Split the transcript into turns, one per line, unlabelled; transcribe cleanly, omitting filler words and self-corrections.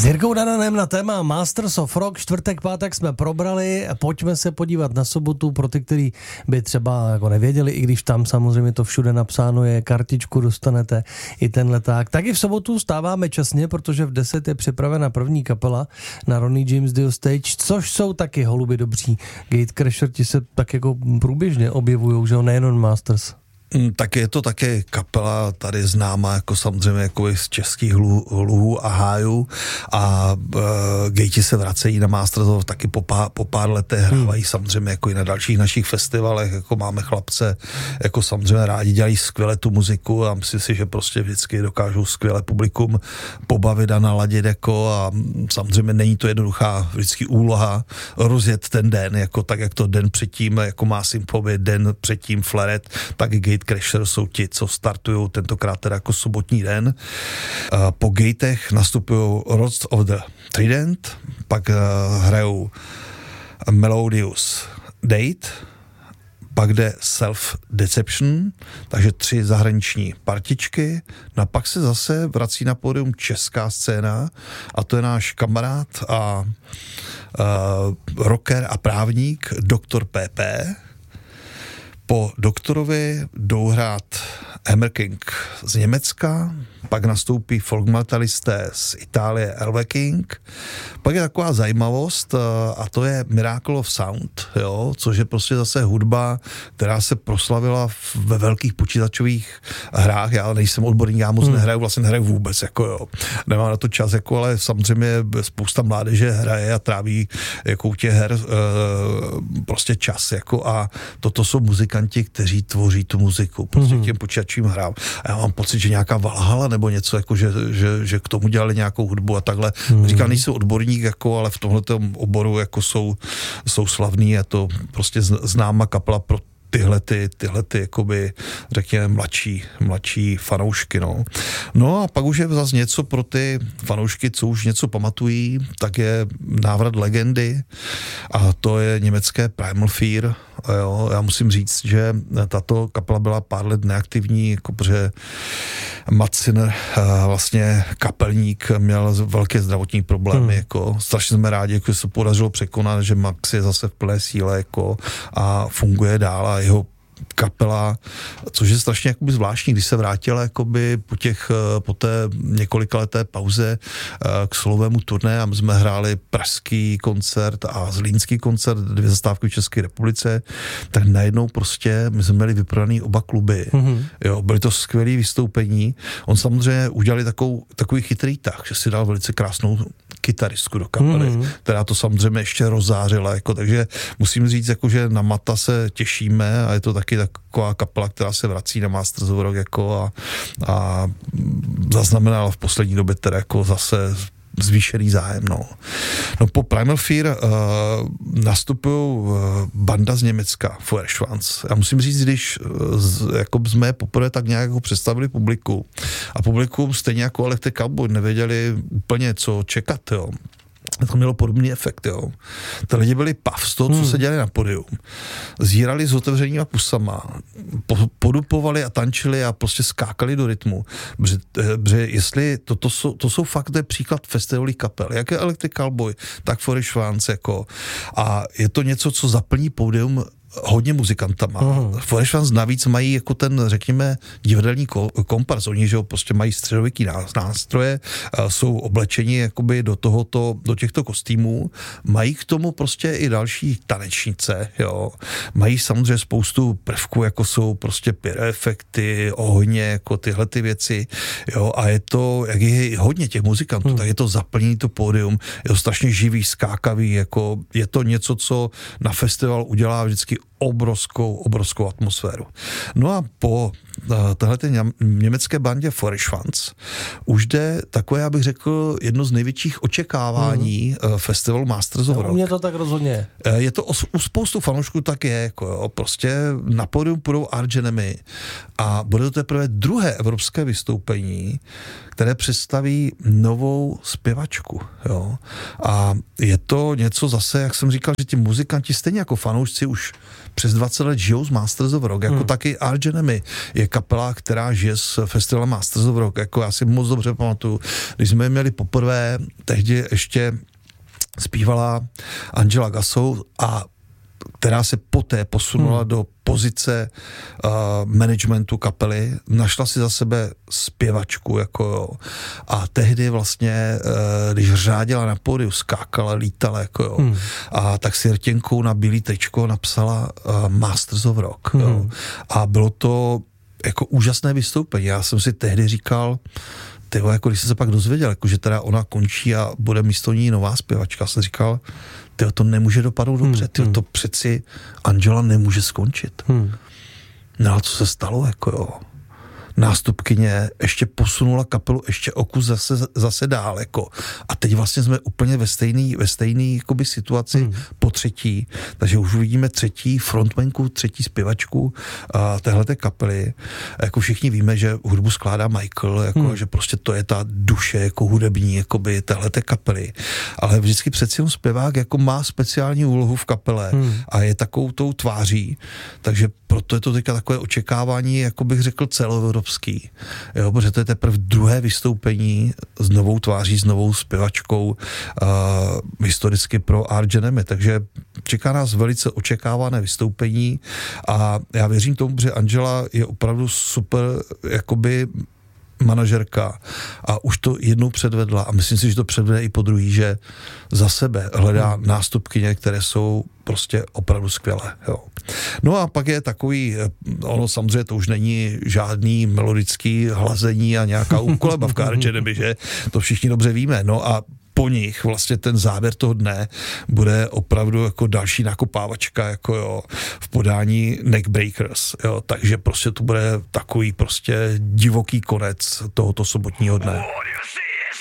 Jirkou Dananem na téma Masters of Rock, čtvrtek, pátek jsme probrali, pojďme se podívat na sobotu pro ty, kteří by třeba jako nevěděli, i když tam samozřejmě to všude napsáno je, kartičku dostanete i ten leták. Taky v sobotu stáváme časně, protože v 10 je připravena první kapela na Ronnie James Dio Stage, což jsou taky holuby dobří. Gatecrasher, ti se tak jako průběžně objevujou, že jo, nejenom Masters.
Tak je to také kapela tady známá jako samozřejmě jako z českých luhů a hájů a Gati se vracejí na Masters taky po pár letech, hrávají samozřejmě jako i na dalších našich festivalech, jako máme chlapce, jako samozřejmě rádi dělají skvěle tu muziku a myslím si, že prostě vždycky dokážou skvěle publikum pobavit a naladit jako a samozřejmě není to jednoduchá vždycky úloha rozjet ten den, jako tak, jak to den předtím, jako má Symfobie, den předtím Flaret, tak i Gatecrasher jsou ti, co startují tentokrát teda jako sobotní den. Po Gatech nastupují Rods of the Trident, pak hrajou Melodious Date, pak jde Self Deception, takže 3 zahraniční partičky, no a pak se zase vrací na pódium česká scéna a to je náš kamarád a rocker a právník Dr. PP. Po Doktorovi jdou hrát Hammer King z Německa, pak nastoupí folkmetalisté z Itálie Elve King, pak je taková zajímavost a to je Miracle of Sound, jo, což je prostě zase hudba, která se proslavila ve velkých počítačových hrách, já nejsem odborník, já moc nehraju, vlastně nehraju vůbec, jako jo, nemám na to čas, jako, ale samozřejmě spousta mládeže hraje a tráví jako u těch her prostě čas, jako a toto jsou muzikanti, kteří tvoří tu muziku, prostě k těm počítačovým hrám a já mám pocit, že nějaká Valhalla nebo něco, jako že k tomu dělali nějakou hudbu a takhle. Říkám, nejsou odborník, jako, ale v tomhletom oboru jako jsou slavní a to prostě známá kapela pro tyhle jakoby, řekněme, mladší fanoušky, no. No a pak už je zase něco pro ty fanoušky, co už něco pamatují, tak je návrat legendy a to je německé Primal Fear. Jo, já musím říct, že tato kapela byla pár let neaktivní, jako protože Mats Sinner, vlastně kapelník, měl velké zdravotní problémy, jako strašně jsme rádi, jako se podařilo překonat, že Max je zase v plné síle, jako a funguje dál a jeho kapela, což je strašně jakoby zvláštní, když se vrátila jakoby po té několikaleté pauze k solovému turné a my jsme hráli pražský koncert a zlínský koncert, 2 zastávky v České republice, tak najednou prostě my jsme měli vyprodaný oba kluby. Jo, byly to skvělé vystoupení. On samozřejmě udělali takový chytrý tah, že si dal velice krásnou kytaristku do kapely, která to samozřejmě ještě rozzářila, jako, takže musím říct, jako, že na Mata se těšíme a je to taky taková kapela, která se vrací na Masters of Rock jako a zaznamenala v poslední době teda jako zase zvýšený zájem, no. No po Primal Fear nastupují banda z Německa, Feuerschwanz. Já musím říct, když jako jsme poprvé tak nějak jako představili publiku a publikum stejně jako Electric Cowboy nevěděli úplně co čekat, jo. To mělo podobný efekt, jo. Ty lidi byli pav z toho, co se dělali na podium. Zírali s otevřenýma pusama, podupovali a tančili a prostě skákali do rytmu. Protože jestli to jsou fakt, to je příklad festivalových kapel, jak je Electric Cowboy, tak Feuerschwanz, jako. A je to něco, co zaplní pódium hodně muzikantama. Feuerschwanz navíc mají jako ten, řekněme, divadelní kompars. Oni, že prostě mají středověký nástroje, jsou oblečeni jakoby do těchto kostýmů, mají k tomu prostě i další tanečnice, jo. Mají samozřejmě spoustu prvků, jako jsou prostě pyroefekty, ohně, jako tyhle ty věci, jo, a je to, jak je hodně těch muzikantů, tak je to zaplnění to pódium, je to strašně živý, skákavý, jako je to něco, co na festival udělá vždycky obrovskou atmosféru. No a po téhleté německé bandě Feuerschwanz už jde takové, já bych řekl, jedno z největších očekávání festivalu Masters of Rock.
U mě to tak rozhodně.
Je to u spoustu fanoušků tak je, jako jo, prostě na pódium půjdou Arch Enemy a bude to teprve druhé evropské vystoupení, které představí novou zpěvačku, jo. A je to něco zase, jak jsem říkal, že ti muzikanti stejně jako fanoušci už přes 20 let žijou z Masters of Rock, jako taky Arch Enemy je kapela, která žije z festivalu Masters of Rock, jako já si moc dobře pamatuju, když jsme měli poprvé, tehdy ještě zpívala Angela Gassou, a která se poté posunula do pozice managementu kapely, našla si za sebe zpěvačku, jako jo. A tehdy vlastně, když řádila na pódiu, skákala, lítala, jako jo. A tak si rtěnkou na bílý tričko napsala Masters of Rock, jo. A bylo to jako úžasné vystoupení. Já jsem si tehdy říkal, tyjo, jako když jsem se pak dozvěděl, jako, že teda ona končí a bude místo ní nová zpěvačka, jsem říkal, tyjo, to nemůže dopadnout dobře, tyjo, to přeci Angela nemůže skončit. No a co se stalo, jako jo. Nástupkyně ještě posunula kapelu ještě o kus zase dál, jako. A teď vlastně jsme úplně ve stejný jakoby situaci po třetí, takže už uvidíme třetí frontmanku, třetí zpěvačku téhleté kapely. Jako všichni víme, že hudbu skládá Michael, jako, že prostě to je ta duše jako hudební, jakoby téhleté kapely. Ale vždycky přeci jen zpěvák jako má speciální úlohu v kapele a je takovou tou tváří, takže proto je to teďka takové očekávání, jako bych řekl, celoevropský. Jo, protože to je teprve druhé vystoupení s novou tváří, s novou zpěvačkou historicky pro Arch Enemy, takže čeká nás velice očekávané vystoupení a já věřím tomu, že Angela je opravdu super jakoby manažerka a už to jednou předvedla a myslím si, že to předvede i po druhý, že za sebe hledá nástupkyně, které jsou prostě opravdu skvělé. Jo. No a pak je takový, ono samozřejmě to už není žádný melodický hlazení a nějaká úkolebavka Arch Enemy, že to všichni dobře víme. No a po nich vlastně ten závěr toho dne bude opravdu jako další nakopávačka, jako jo, v podání Neckbreakers, jo, takže prostě to bude takový prostě divoký konec tohoto sobotního dne.